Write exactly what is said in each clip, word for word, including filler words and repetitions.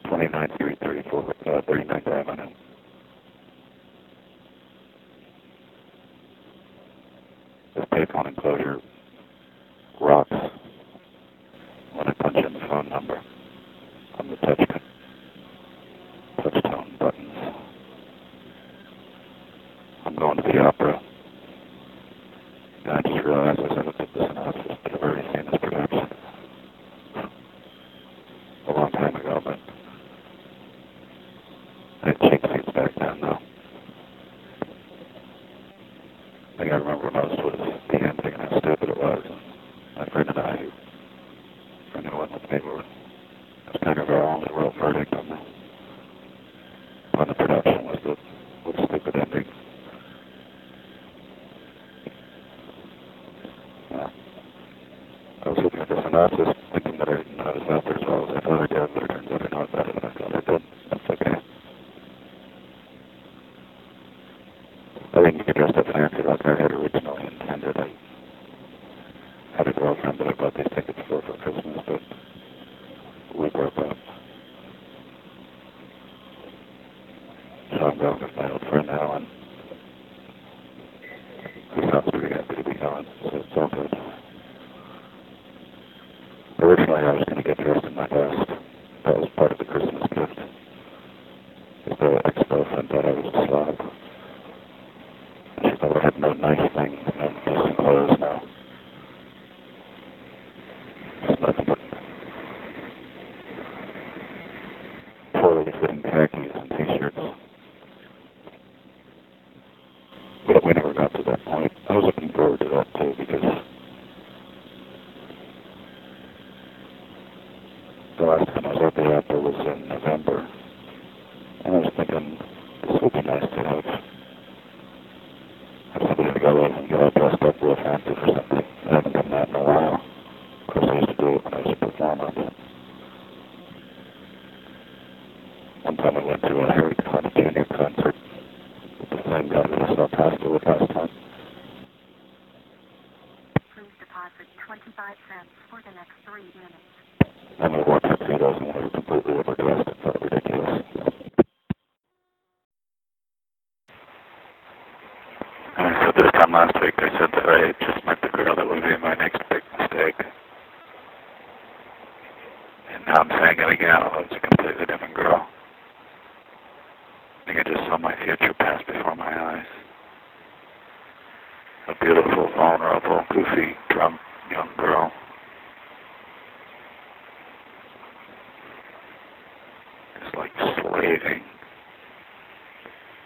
twenty-nine three thirty-four, uh, thirty-ninth Avenue. This payphone enclosure rocks when I punch in the phone number on the touch, touch tone buttons. I'm going to the opera. And I just realized as I looked at this analysis that I've already seen this production a long time ago, but I checked things back then, though. I think I remember most was the end thinking how stupid it was. My friend and I, who friend who went with me, were, it was kind of our only real verdict on the, on the production was the, was the stupid ending. Yeah. I was looking at this analysis thinking that I didn't know it was out there as well as I thought I did, but it turns out I know about it and I thought I did. That's okay. I didn't get dressed up fancy like I had originally intended. I had a girlfriend that I bought these tickets for for Christmas, but we broke up. So I'm going with my old friend Alan, who sounds pretty happy to be gone, so it's all good. Originally I was going to get dressed in my best. That was part of the Christmas gift. His the ex-girlfriend thought I was a slob. She thought I had no nice things, no decent clothes, no. It's nothing but poorly fitting khakis and t-shirts. But we never got to that point. I was looking forward to that too, because the last time I was at the opera was in November. And I was thinking, this would be nice to have, have somebody to go in and get all dressed up real fancy for something. I haven't done that in a while. Of course, I used to do it when I was a performer, but one time I went to a Harry Connick Junior concert with the same guy that I saw Pastor with last time. Please deposit twenty-five cents for the next three minutes. And we wore tuxedos and we were completely overdressed. It felt ridiculous. And I said this time last week, I said that I had just met the girl that would be my next big mistake. And now I'm saying it again, although it's a completely different girl. I think I just saw my future pass before my eyes. A beautiful, vulnerable, goofy, drunk young girl. Just like slaving.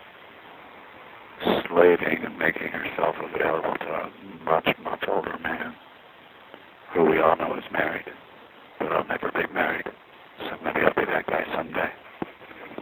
Slaving and making herself available to a much, much older man.